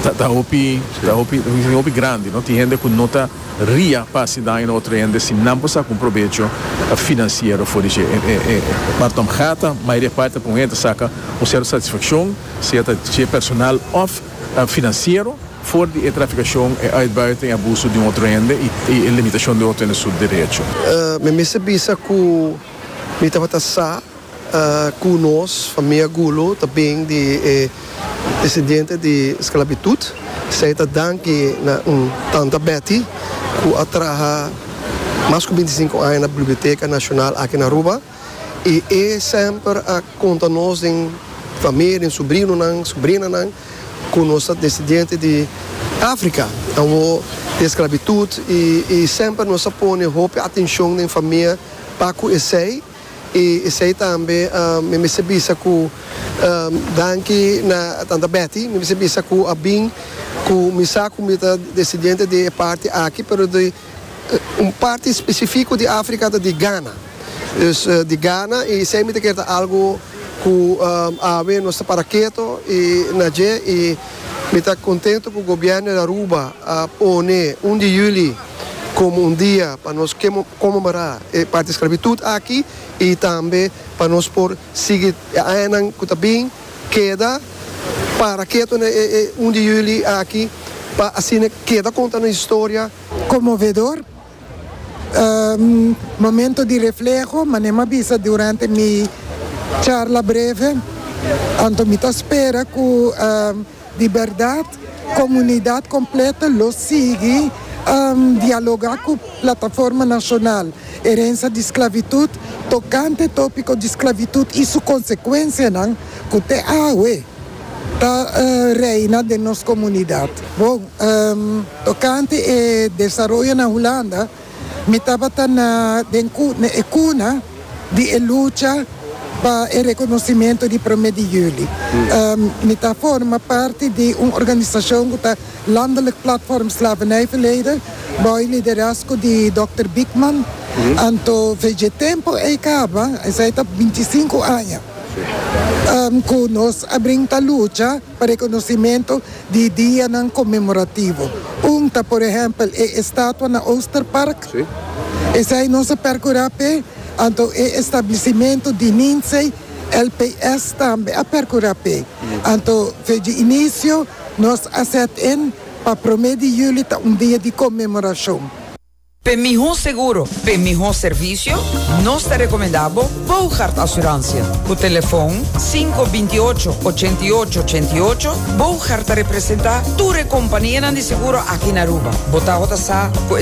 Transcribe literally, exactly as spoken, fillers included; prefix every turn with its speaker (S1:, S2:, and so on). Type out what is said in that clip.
S1: da opi da opi opi grande, não tem gente que nota ria para se dar em outra gente se não passa com proveito financeiro for isso é partom gata a maioria parte com gente saca uma certa satisfação certa de personal of financeiro for de traficação e uitbuiting e abuso de um outro gente e, e limitação de outro em seu direito.
S2: Me me sabisa que me estava passar com nós família Gulo também de descendente de esclavitud. Saya tadang que na um tanta Betty que atraha mais de vinte e cinco anos na Biblioteca Nacional aqui na Aruba e é sempre a conta nós em família, em sobrinho não, sobrinha não, com nossa descendente de África, então de esclavitud e, e sempre nós põe roupa atenção na família para que esse e esse também me me sabisa que danke na tanta Betty me sabisa que a bem que me saco me tá descendente de parte aqui pero de um parte específico de África de Ghana dus de Ghana e sei me te quer algo que a ver nossa paraqueto e na je e me tá contento que o governo da Aruba pone um de julho como um dia para nós comemorar a parte da esclavitud aqui e também para nós por seguir a Enan que também queda para que um de julho aqui para assim queda contando a história
S3: comovedor um, momento de reflexo mas nem avisa durante minha charla breve então me espera que um, de verdade comunidade completa lo sigue um, dialogar com a plataforma nacional herança de esclavitud tocante tópico de esclavitud e sua consequência não que te awe da uh, reina de nossa comunidade. Bom, um, tocante e desenvolvimento na Holanda, me estava na na cuna de luta para o reconhecimento de primeiro de julho. Um, me forma parte de uma organização que está landelijk platform slavernijverleden, bij liderazgo de doutor Bigman. Anto veje tempo e acaba, essa está vinte e cinco anos. Um, que nós abrimos a luta para reconhecimento de dia não comemorativo. Um, por exemplo, é a estátua na Oosterpark. Sim. Essa é nossa percurape. Então, é estabelecimento de Ninsei, L P S também a percurape. Então, de início, nós aceitamos para primeiro de julho um dia de comemoração.
S4: Para melhor seguro, para melhor serviço, nós te recomendamos Bouchard Assurância. O telefone cinco dois oito, oito oito oito oito. Bouchard representa a tua companhia de seguro aqui na Aruba. Bota a sa com